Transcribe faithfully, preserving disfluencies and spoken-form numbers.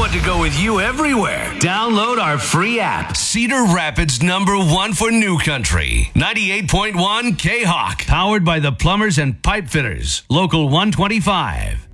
want to go with you everywhere. Download our free app. Cedar Rapids number one for New Country. ninety-eight point one K-Hawk. Powered by the Plumbers and Pipe Fitters. Local one twenty-five.